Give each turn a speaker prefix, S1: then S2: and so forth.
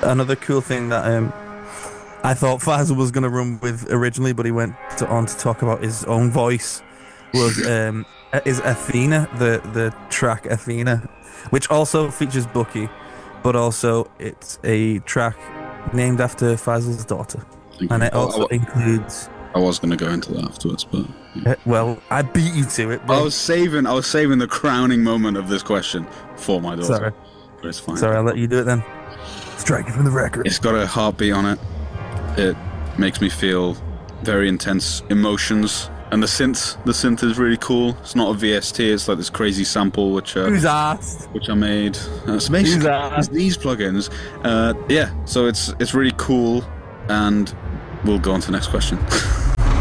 S1: another cool thing that I thought Faisal was going to run with originally, but he went on to talk about his own voice. Was is Athena, the track Athena, which also features Bucky, but also it's a track named after Faisal's daughter,
S2: Thank
S1: and
S2: you.
S1: it also includes.
S2: I was going to go into that afterwards, but
S1: Well, I beat you to it, bro.
S2: I was saving the crowning moment of this question for my daughter.
S1: Sorry.
S2: But it's fine.
S1: Sorry, I'll let you do it then. Strike it from the record.
S2: It's got a heartbeat on it. It makes me feel very intense emotions. And the synth is really cool. It's not a VST, it's like this crazy sample which
S1: Who's asked?
S2: which I made. It's basically it's these plugins. Yeah, so it's really cool, and we'll go on to the next question.